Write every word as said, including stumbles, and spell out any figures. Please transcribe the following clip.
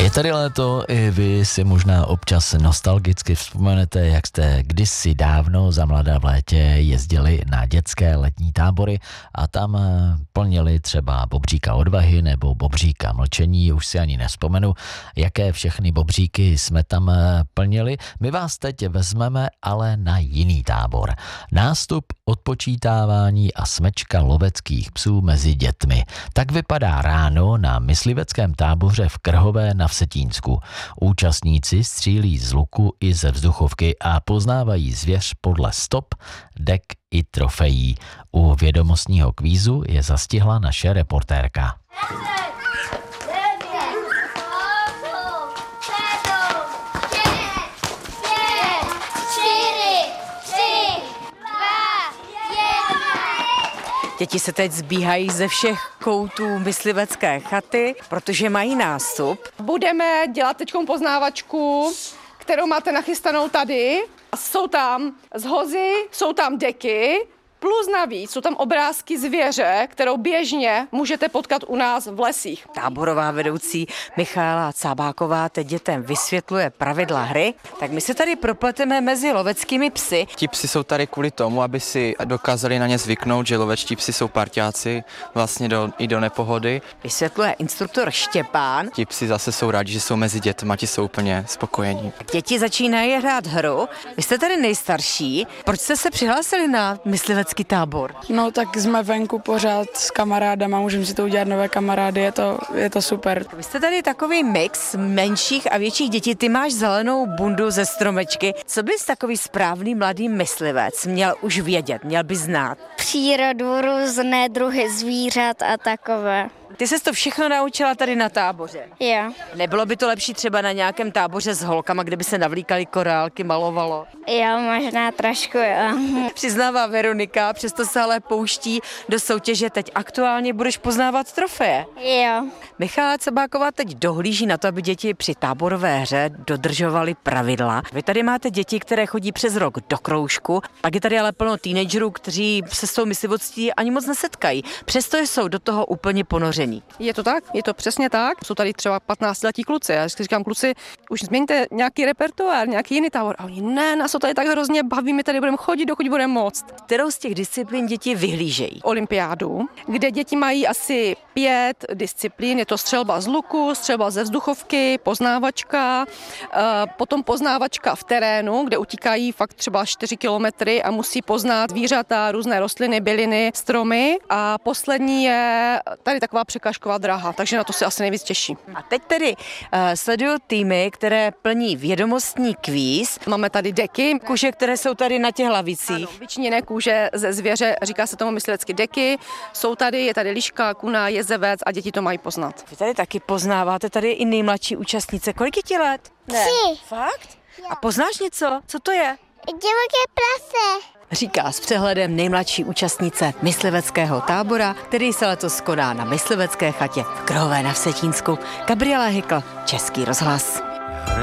Je tady léto, i vy si možná občas nostalgicky vzpomenete, jak jste kdysi dávno za mladá v létě jezdili na dětské letní tábory a tam plnili třeba bobříka odvahy nebo bobříka mlčení, už si ani nevzpomenu, jaké všechny bobříky jsme tam plnili. My vás teď vezmeme ale na jiný tábor. Nástup, odpočítávání a smečka loveckých psů mezi dětmi. Tak vypadá ráno na mysliveckém táboře v Krhové na Vsetínsku. Účastníci střílí z luku i ze vzduchovky a poznávají zvěř podle stop, dek i trofejí. U vědomostního kvízu je zastihla naše reportérka. Děti se teď zbíhají ze všech koutů myslivecké chaty, protože mají nástup. Budeme dělat teď poznávačku, kterou máte nachystanou tady. Jsou tam zhozy, jsou tam deky, plus navíc jsou tam obrázky zvěře, kterou běžně můžete potkat u nás v lesích. Táborová vedoucí Michaela Cábáková teď dětem vysvětluje pravidla hry, tak my se tady propleteme mezi loveckými psy. Ti psi jsou tady kvůli tomu, aby si dokázali na ně zvyknout, že lovečtí psi jsou parťáci vlastně do, i do nepohody. Vysvětluje instruktor Štěpán. Ti psi zase jsou rádi, že jsou mezi dětmi, ti jsou úplně spokojení. Děti začínají hrát hru. Vy jste tady nejstarší. Proč jste se přihlásili na myslivecký tábor? No tak jsme venku pořád s kamarádama, můžeme si to udělat nové kamarády, je to, je to super. Vy jste tady takový mix menších a větších dětí, ty máš zelenou bundu ze stromečky. Co bys takový správný mladý myslivec měl už vědět, měl by znát? Přírodu, různé druhy zvířat a takové. Ty ses to všechno naučila tady na táboře? Jo. Nebylo by to lepší třeba na nějakém táboře s holkama, kde by se navlíkaly korálky, malovalo? Jo, možná trošku, jo. Přiznává Veronika, přesto se ale pouští do soutěže. Teď aktuálně budeš poznávat trofeje. Jo. Michala Cábáková teď dohlíží na to, aby děti při táborové hře dodržovaly pravidla. Vy tady máte děti, které chodí přes rok do kroužku, pak je tady ale plno teenagerů, kteří se s tou myslivostí ani moc nesetkají. Přesto jsou do toho úplně ponoření. Je to tak, je to přesně tak. Jsou tady třeba patnáctiletí kluci. Já vždycky říkám, kluci, už změňte nějaký repertoár, nějaký jiný tábor. A oni, ne, nás to tady tak hrozně baví, my tady budeme chodit, dokud budeme moct. Kterou z těch disciplín děti vyhlížejí? Olympiádu, kde děti mají asi pět disciplín. Je to střelba z luku, střelba ze vzduchovky, poznávačka, potom poznávačka v terénu, kde utíkají fakt třeba čtyři kilometry a musí poznat zvířata, různé rostliny, byliny, stromy. A poslední je tady taková překážková dráha, takže na to se asi nejvíc těší. A teď tedy uh, sleduju týmy, které plní vědomostní kvíz. Máme tady deky. Kuže, které jsou tady na těch lavicích. Ano, vyčiněné kůže ze zvěře, říká se tomu myslivecky deky. Jsou tady, je tady liška, kuna, jezevec a děti to mají poznat. Vy tady taky poznáváte, tady je i nejmladší účastnice. Kolik je ti let? Tři. Fakt? A poznáš něco? Co to je? Divoké prase. Říká s přehledem nejmladší účastnice mysliveckého tábora, který se letos koná na myslivecké chatě v Krhové na Vsetínsku. Gabriela Hykl, Český rozhlas.